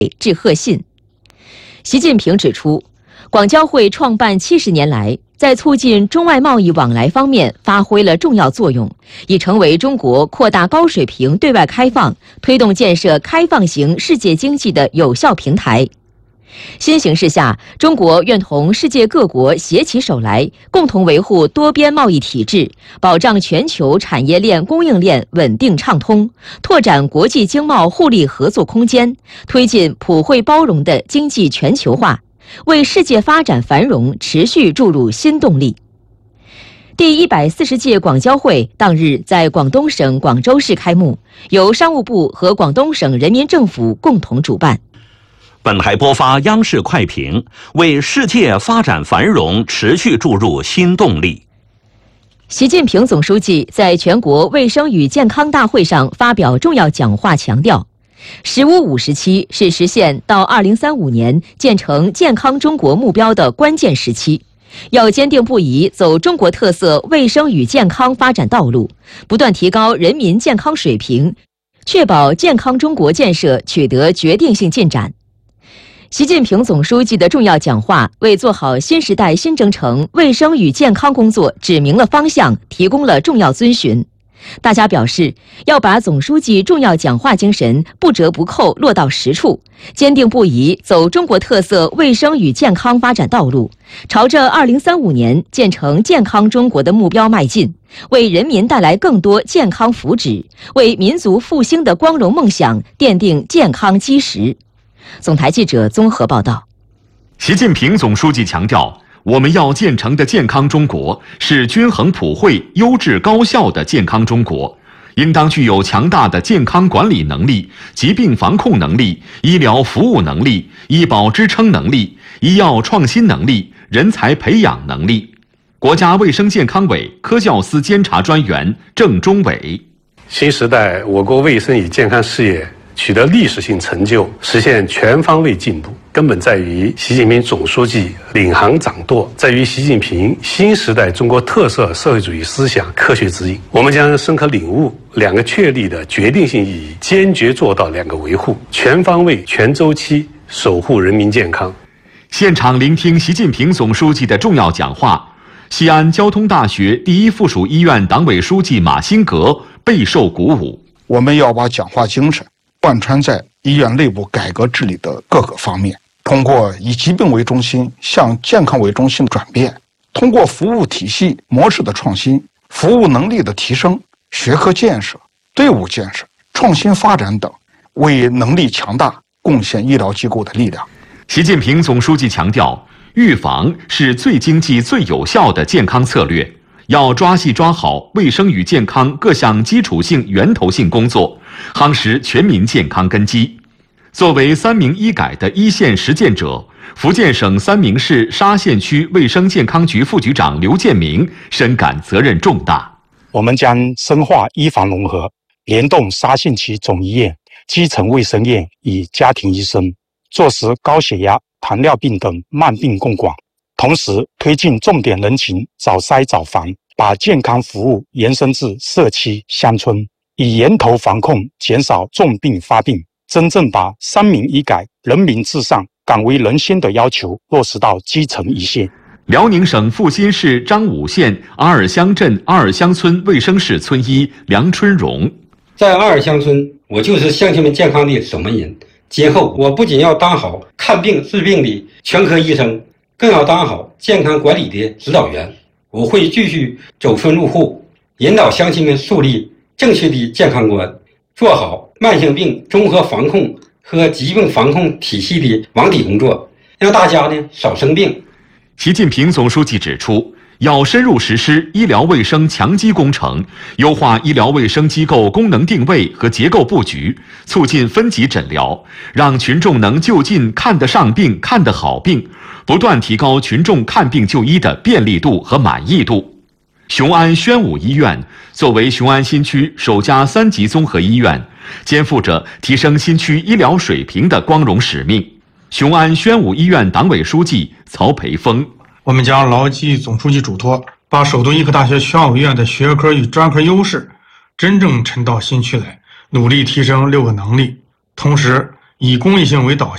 致贺信。习近平指出，广交会创办70年来，在促进中外贸易往来方面发挥了重要作用，已成为中国扩大高水平对外开放、推动建设开放型世界经济的有效平台。新形势下，中国愿同世界各国携起手来，共同维护多边贸易体制，保障全球产业链供应链稳定畅通，拓展国际经贸互利合作空间，推进普惠包容的经济全球化，为世界发展繁荣持续注入新动力。第140届广交会当日在广东省广州市开幕，由商务部和广东省人民政府共同主办。 本台播发央视快评，为世界发展繁荣持续注入新动力。 习近平总书记在全国卫生与健康大会上发表重要讲话，强调“15+5”时期是实现到2035年建成健康中国目标的关键时期，要坚定不移走中国特色卫生与健康发展道路，不断提高人民健康水平，确保健康中国建设取得决定性进展。习近平总书记的重要讲话为做好新时代新征程卫生与健康工作指明了方向，提供了重要遵循。大家表示，要把总书记重要讲话精神不折不扣落到实处，坚定不移走中国特色卫生与健康发展道路，朝着2035年建成健康中国的目标迈进，为人民带来更多健康福祉，为民族复兴的光荣梦想奠定健康基石。总台记者综合报道。 习近平总书记强调，我们要建成的健康中国是均衡普惠、优质高效的健康中国，应当具有强大的健康管理能力、疾病防控能力、医疗服务能力、医保支撑能力、医药创新能力、人才培养能力。国家卫生健康委科教司监察专员郑中伟： 新时代我国卫生与健康事业取得历史性成就，实现全方位进步，根本在于习近平总书记领航掌舵，在于习近平新时代中国特色社会主义思想科学指引。我们将深刻领悟2个确立的决定性意义，坚决做到2个维护，全方位、全周期守护人民健康。 现场聆听习近平总书记的重要讲话，西安交通大学第1附属医院党委书记马新革备受鼓舞。 我们要把讲话精神贯穿在医院内部改革治理的各个方面，通过以疾病为中心向健康为中心的转变，通过服务体系模式的创新、服务能力的提升、学科建设、队伍建设、创新发展等，为能力强大贡献医疗机构的力量。 习近平总书记强调，预防是最经济、最有效的健康策略，要抓细抓好卫生与健康各项基础性、源头性工作，夯实全民健康根基。作为3明医改的一线实践者，福建省三明市沙县区卫生健康局副局长刘建明深感责任重大。 我们将深化医防融合，联动沙县区总医院、基层卫生院与家庭医生，落实高血压、糖尿病等慢病共管，同时推进重点人群早筛早防，把健康服务延伸至社区乡村，以源头防控，减少重病发病，真正把3明医改、人民至上、敢为人先的要求落实到基层一线。 辽宁省阜新市张武县阿尔乡镇阿尔乡村卫生室村医梁春荣： 在阿尔乡村，我就是乡亲们健康的守门人。今后我不仅要当好看病治病的全科医生，更要当好健康管理的指导员。我会继续走村入户，引导乡亲们树立正确的健康观，做好慢性病综合防控和疾病防控体系的网底工作，让大家少生病。 习近平总书记指出，要深入实施医疗卫生强基工程，优化医疗卫生机构功能定位和结构布局，促进分级诊疗，让群众能就近看得上病、看得好病，不断提高群众看病就医的便利度和满意度。雄安宣武医院作为雄安新区首家3级综合医院，肩负着提升新区医疗水平的光荣使命。雄安宣武医院党委书记曹培峰： 我们将牢记总书记嘱托，把首都医科大学宣武医院的学科与专科优势真正沉到新区来，努力提升6个能力，同时以公益性为导向。